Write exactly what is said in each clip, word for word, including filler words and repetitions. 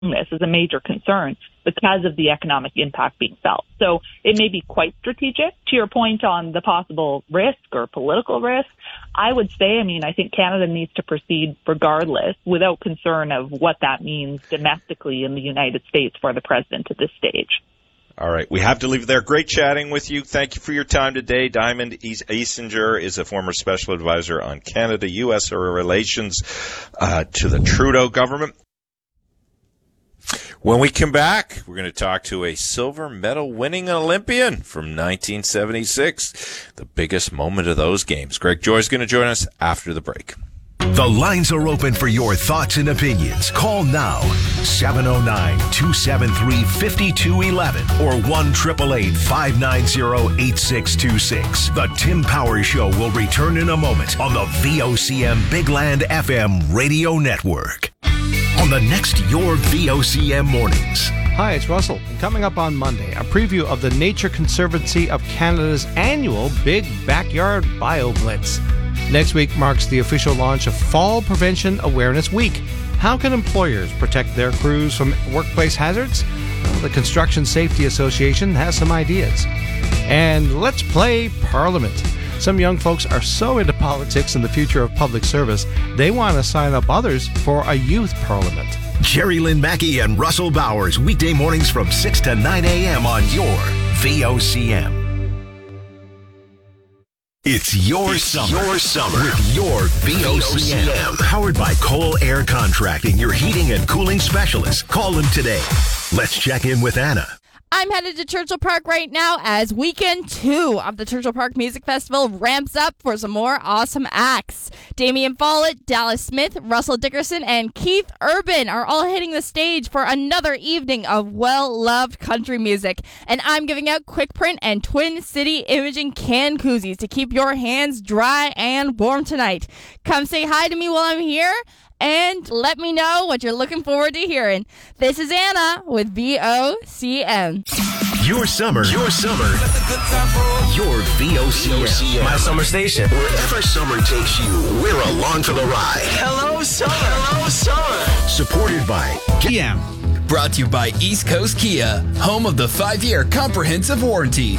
this is a major concern because of the economic impact being felt. So it may be quite strategic. To your point on the possible risk or political risk, I would say, I mean, I think Canada needs to proceed regardless without concern of what that means domestically in the United States for the president at this stage. All right. We have to leave it there. Great chatting with you. Thank you for your time today. Diamond Eisinger is a former special advisor on Canada U S relations uh, to the Trudeau government. When we come back, we're going to talk to a silver medal winning Olympian from nineteen seventy-six, the biggest moment of those games. Greg Joy is going to join us after the break. The lines are open for your thoughts and opinions. Call now, seven oh nine, two seven three, five two one one or one eight eight eight, five nine zero, eight six two six. The Tim Powers Show will return in a moment on the V O C M Big Land F M radio network. On the next Your V O C M Mornings. Hi, it's Russell. And coming up on Monday, a preview of the Nature Conservancy of Canada's annual Big Backyard Bio Blitz. Next week marks the official launch of Fall Prevention Awareness Week. How can employers protect their crews from workplace hazards? Well, the Construction Safety Association has some ideas. And let's play Parliament. Some young folks are so into politics and the future of public service, they want to sign up others for a youth parliament. Jerry Lynn Mackey and Russell Bowers, weekday mornings from six to nine a.m. on your V O C M. It's your it's summer. Your summer with your V O C M. Powered by Cole Air Contracting, your heating and cooling specialist. Call them today. Let's check in with Anna. I'm headed to Churchill Park right now as weekend two of the Churchill Park Music Festival ramps up for some more awesome acts. Damian Follett, Dallas Smith, Russell Dickerson, and Keith Urban are all hitting the stage for another evening of well-loved country music. And I'm giving out Quick Print and Twin City Imaging can koozies to keep your hands dry and warm tonight. Come say hi to me while I'm here. And let me know what you're looking forward to hearing. This is Anna with V O C M. Your summer, your summer, your V O C M. My summer station. Wherever summer takes you, we're along for the ride. Hello, summer. Hello, summer. Supported by Kia. Brought to you by East Coast Kia, home of the five-year comprehensive warranty.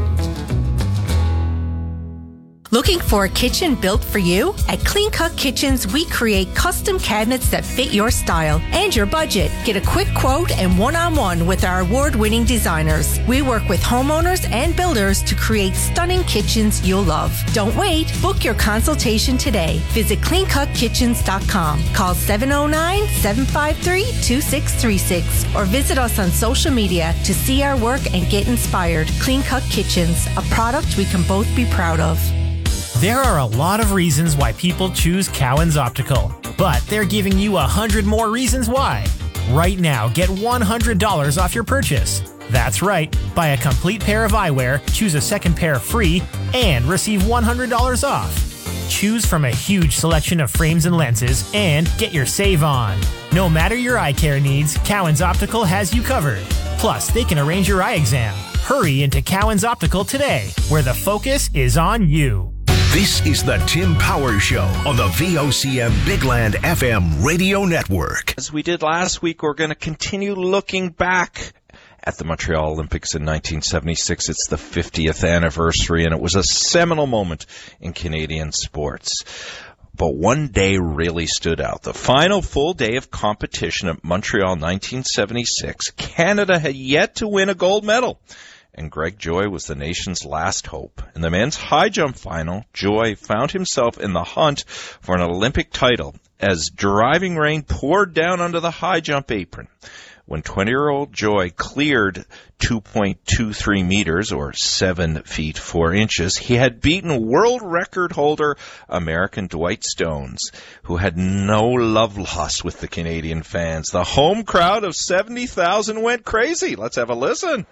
Looking for a kitchen built for you? At Clean Cut Kitchens, we create custom cabinets that fit your style and your budget. Get a quick quote and one-on-one with our award-winning designers. We work with homeowners and builders to create stunning kitchens you'll love. Don't wait. Book your consultation today. Visit clean cut kitchens dot com. Call seven oh nine, seven five three, two six three six or visit us on social media to see our work and get inspired. Clean Cut Kitchens, a product we can both be proud of. There are a lot of reasons why people choose Cowan's Optical, but they're giving you a hundred more reasons why. Right now, get one hundred dollars off your purchase. That's right. Buy a complete pair of eyewear, choose a second pair free, and receive one hundred dollars off. Choose from a huge selection of frames and lenses, and get your save on. No matter your eye care needs, Cowan's Optical has you covered. Plus, they can arrange your eye exam. Hurry into Cowan's Optical today, where the focus is on you. This is the Tim Powers Show on the V O C M Big Land F M radio network. As we did last week, we're going to continue looking back at the Montreal Olympics in nineteen seventy-six. It's the fiftieth anniversary, and it was a seminal moment in Canadian sports. But one day really stood out. The final full day of competition at Montreal nineteen seventy-six, Canada had yet to win a gold medal. And Greg Joy was the nation's last hope. In the men's high jump final, Joy found himself in the hunt for an Olympic title as driving rain poured down onto the high jump apron. When twenty-year-old Joy cleared two point two three meters, or seven feet four inches, he had beaten world record holder American Dwight Stones, who had no love lost with the Canadian fans. The home crowd of seventy thousand went crazy. Let's have a listen.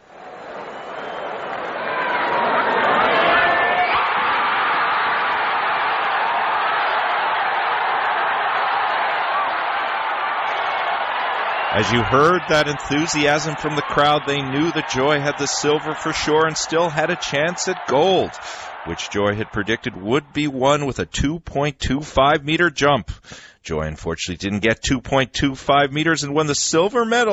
As you heard that enthusiasm from the crowd, they knew that Joy had the silver for sure and still had a chance at gold, which Joy had predicted would be won with a two point two five meter jump. Joy unfortunately didn't get two point two five meters and won the silver medal.